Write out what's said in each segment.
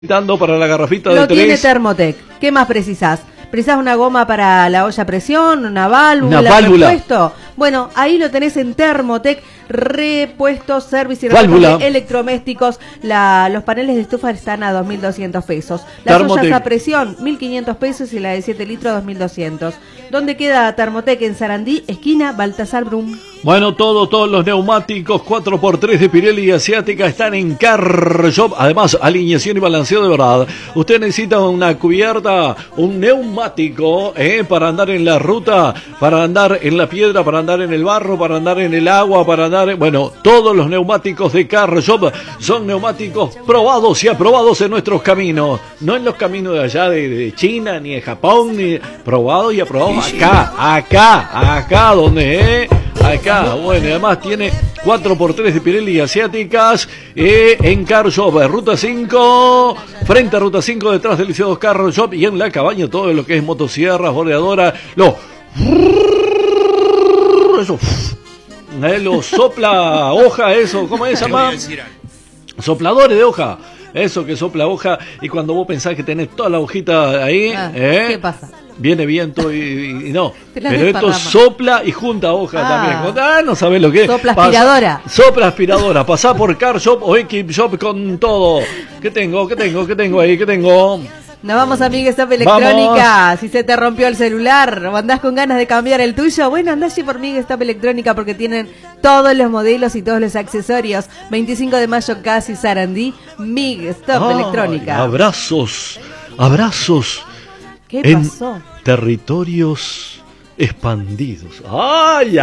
Para la garrafita de Lo 3. tiene Thermotec. ¿Qué más precisás? ¿Precisás una goma para la olla a presión? ¿Una válvula? ¿Repuesto? Bueno, ahí lo tenés en Thermotec. Repuestos, servicio y repuestos de electrodomésticos. Los paneles de estufa están a 2.200 pesos. Las ollas a presión, 1.500 pesos, y la de 7 litros, 2.200. ¿Dónde queda Thermotec? En Sarandí, esquina Baltasar Brum. Bueno, todos los neumáticos 4x3 de Pirelli y Asiática están en Car Shop. Además, alineación y balanceo de verdad. Usted necesita una cubierta, un neumático para andar en la ruta, para andar en la piedra, para andar en el barro, para andar en el agua, para andar... Bueno, todos los neumáticos de Car Shop son neumáticos probados y aprobados en nuestros caminos. No en los caminos de allá de China, ni de Japón, ni probados y aprobados acá, donde acá, bueno, además tiene 4x3 de Pirelli y Asiáticas en Car Shop, Ruta 5, frente a Ruta 5, detrás del Liceo Car Shop, y en la cabaña todo lo que es motosierras, bordeadoras, los sopla hoja, eso, ¿cómo es, llama? Sopladores de hoja. Eso que sopla hoja, y cuando vos pensás que tenés toda la hojita ahí, ¿qué pasa? Viene viento y no. Pero esto sopla y junta hoja también. No sabés lo que es. Sopla aspiradora. Sopla aspiradora. Pasá por Car Shop o Equip Shop con todo. ¿Qué tengo ahí? Nos vamos a Mig Stop Electrónica. Si se te rompió el celular o andás con ganas de cambiar el tuyo, bueno, andás allí por Mig Stop Electrónica, porque tienen todos los modelos y todos los accesorios. 25 de mayo, casi Sarandí, Mig Stop Electrónica. Abrazos. ¿Qué pasó? Territorios expandidos. ¡Ay!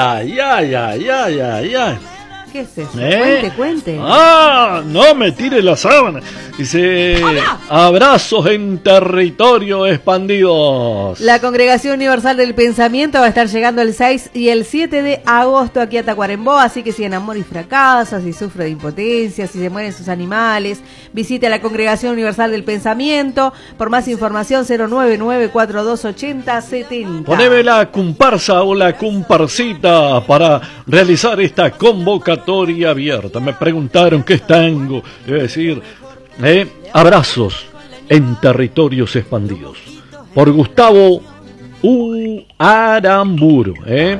¿Qué es eso? Cuente. No me tire la sábana. Dice, abrazos en territorio expandidos. La Congregación Universal del Pensamiento va a estar llegando el 6 y el 7 de agosto aquí a Tacuarembó, así que si en amor y fracasa, si sufre de impotencia, si se mueren sus animales, visite a la Congregación Universal del Pensamiento. Por más información, 099-4280-70. Poneme la comparsa o la comparsita para realizar esta convocatoria abierta. Me preguntaron qué es tango. Debe decir, abrazos en territorios expandidos. Por Gustavo Aramburu.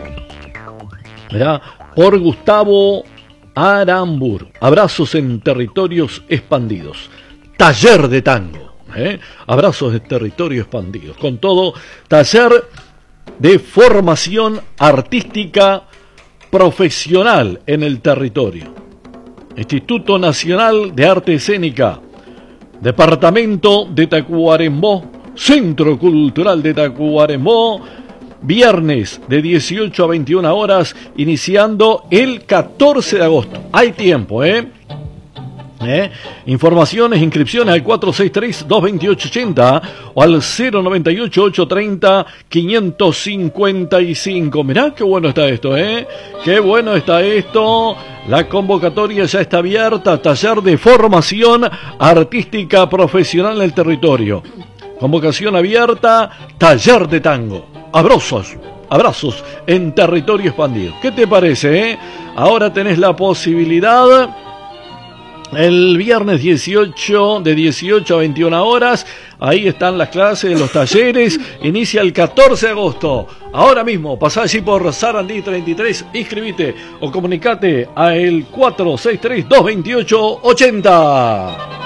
Mirá, por Gustavo Aramburu. Abrazos en territorios expandidos. Taller de tango. Abrazos de territorios expandidos. Con todo, taller de formación artística profesional en el territorio. Instituto Nacional de Arte Escénica, Departamento de Tacuarembó, Centro Cultural de Tacuarembó, viernes de 18 a 21 horas, iniciando el 14 de agosto. Hay tiempo, Informaciones, inscripciones al 463-228-80 o al 098-830-555. Mirá qué bueno está esto, qué bueno está esto. La convocatoria ya está abierta. Taller de formación artística profesional en el territorio. Convocación abierta. Taller de tango. Abrazos en territorio expandido. ¿Qué te parece, Ahora tenés la posibilidad. El viernes 18, de 18 a 21 horas, ahí están las clases, los talleres, inicia el 14 de agosto. Ahora mismo, pasá allí por Sarandí 33, inscribite o comunicate a el 463-228-80.